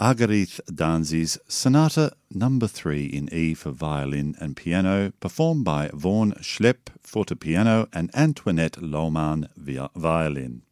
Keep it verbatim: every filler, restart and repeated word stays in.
Argerith Danzi's Sonata Number three in E for violin and piano, performed by Vaughan Schlepp, fortepiano, and Antoinette Lohmann, violin.